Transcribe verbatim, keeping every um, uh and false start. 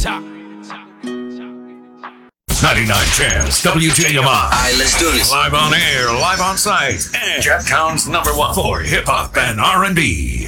ninety-nine Jazz, W J M I. All right, let's do this. Live on air, live on site, and Jacktown's number one for hip hop and R and B.